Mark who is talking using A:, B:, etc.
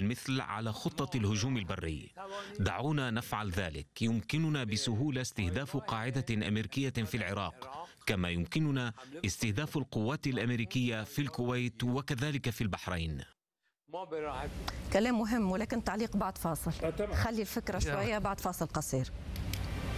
A: المثل على خطة الهجوم البري. دعونا نفعل ذلك. يمكننا بسهولة استهداف قاعدة أمريكية في العراق، كما يمكننا استهداف القوات الأمريكية في الكويت وكذلك في البحرين.
B: كلام مهم، ولكن تعليق بعد فاصل. خلي الفكرة شوية بعد فاصل قصير.